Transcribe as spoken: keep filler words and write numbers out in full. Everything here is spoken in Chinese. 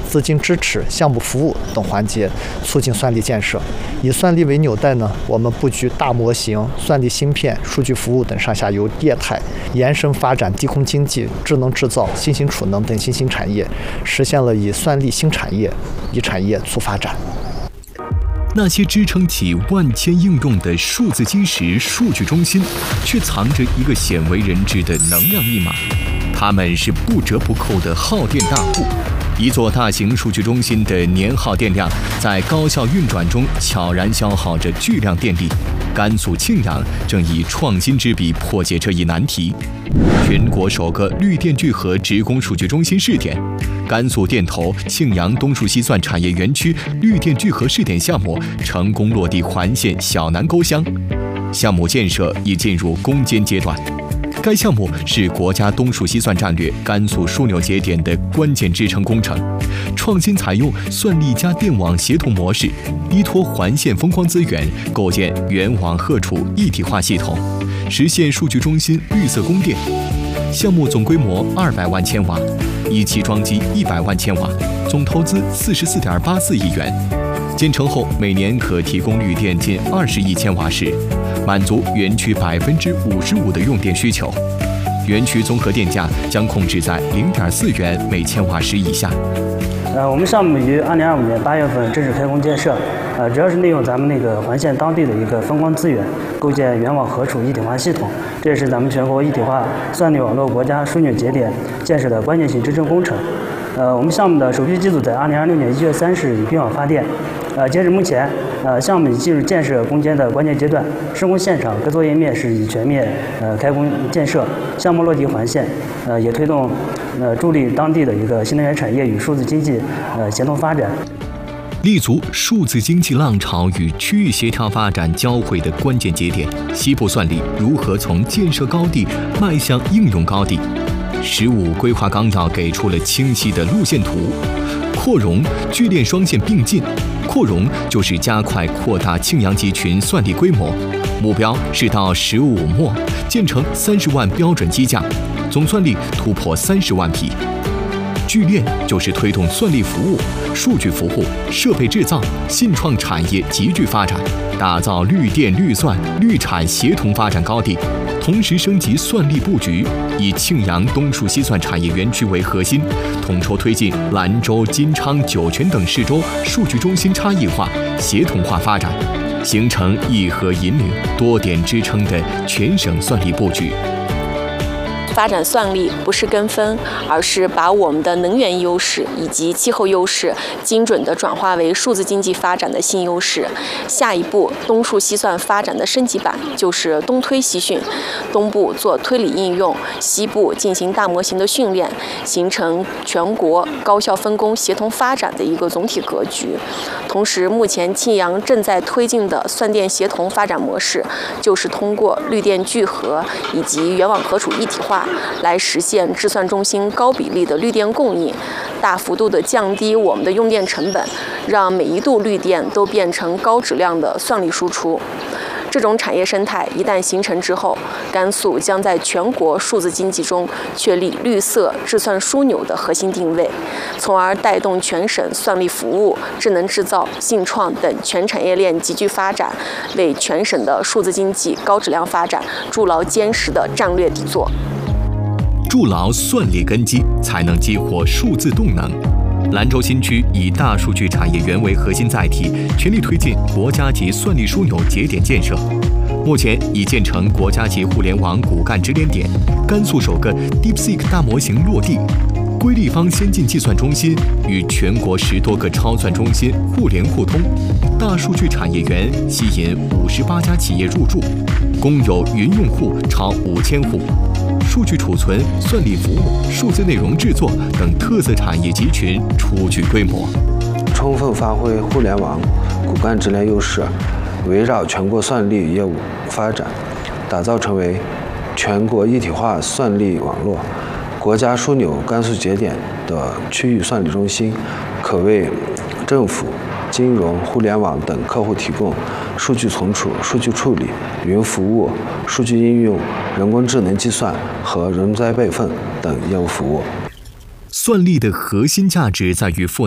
资金支持、项目服务等环节，促进算力建设。以算力为纽带呢，我们布局大模型、算力芯片、数据服务等上下游业态，延伸发展低空经济、智能制造、新型储能等新兴产业，实现了以算力新产业、以产业促发展。 那些支撑起万千应用的数字基石数据中心，却藏着一个鲜为人知的能量密码。它们是不折不扣的耗电大户。一座大型数据中心的年耗电量，在高效运转中悄然消耗着巨量电力。甘肃庆阳正以创新之笔破解这一难题。全国首个绿电聚合职工数据中心试点，甘肃电投庆阳东数西算产业园区绿电聚合试点项目成功落地环县小南沟乡，项目建设已进入攻坚阶段。该项目是国家东数西算战略甘肃枢纽节点的关键支撑工程，创新采用算力加电网协同模式，依托环线风光资源，构建原网荷储一体化系统，实现数据中心绿色供电。项目总规模二百万千瓦，一期装机一百万千瓦，总投资四十四点八四亿元。建成后，每年可提供绿电近二十亿千瓦时，满足园区百分之五十五的用电需求。园区综合电价将控制在零点四元每千瓦时以下。 呃，我们项目于二零二五年八月份正式开工建设，呃，主要是利用咱们那个环线当地的一个风光资源，构建原网荷储一体化系统，这也是咱们全国一体化算力网络国家枢纽节点建设的关键性支撑工程。呃，我们项目的首批机组在二零二六年一月三十日以并网发电。呃，截止目前，呃，项目已进入建设攻坚的关键阶段，施工现场各作业面是已全面呃开工建设，项目落地环线，呃，也推动呃助力当地的一个新能源产业与数字经济呃协同发展。 立足数字经济浪潮与区域协调发展交汇的关键节点，西部算力如何从建设高地迈向应用高地？十五规划纲要给出了清晰的路线图，扩容、聚炼双线并进。扩容就是加快扩大庆阳集群算力规模，目标是到十五末建成三十万标准机架，总算力突破三十万匹。聚炼就是推动算力服务、数据服务、设备制造、信创产业集聚发展，打造绿电、绿算、绿产协同发展高地。同时升级算力布局，以庆阳东数西算产业园区为核心，统筹推进兰州、金昌、酒泉等市州数据中心差异化、协同化发展，形成一河引领、多点支撑的全省算力布局。 发展算力不是跟风，而是把我们的能源优势以及气候优势精准地转化为数字经济发展的新优势。下一步，东数西算发展的升级版就是东推西训，东部做推理应用，西部进行大模型的训练，形成全国高效分工、协同发展的一个总体格局。同时，目前庆阳正在推进的算电协同发展模式，就是通过绿电聚合以及原网荷储一体化，来实现制算中心高比例的绿电供应，大幅度的降低我们的用电成本，让每一度绿电都变成高质量的算力输出。这种产业生态一旦形成之后，甘肃将在全国数字经济中确立绿色制算枢纽的核心定位，从而带动全省算力服务、智能制造、信创等全产业链集聚发展，为全省的数字经济高质量发展筑牢坚实的战略底座。 筑牢算力根基，才能激活数字动能。兰州新区以大数据产业园为核心载体，全力推进国家级算力枢纽节点建设。目前已建成国家级互联网骨干直连点，甘肃首个 DeepSeek 大模型落地，瑰立方先进计算中心与全国十多个超算中心互联互通，大数据产业园吸引五十八家企业入驻，共有云用户超五千户。数据储存、算力服务、数字内容制作等特色产业集群初具规模， 充分发挥互联网骨干直连优势，围绕全国算力业务发展，打造成为全国一体化算力网络、国家枢纽甘肃节点的区域算力中心，可为政府、金融、互联网等客户提供数据存储、数据处理、云服务、数据应用、人工智能计算和人灾备份等业务服务。 算力的核心价值在于赋